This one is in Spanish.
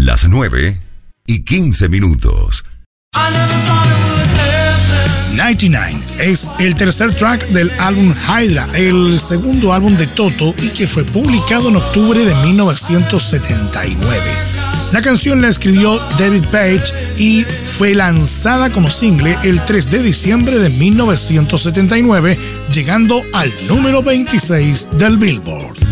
Las 9:15. 99 es el tercer track del álbum Hydra, el segundo álbum de Toto y que fue publicado en octubre de 1979. La canción la escribió David Paich y fue lanzada como single el 3 de diciembre de 1979, llegando al número 26 del Billboard.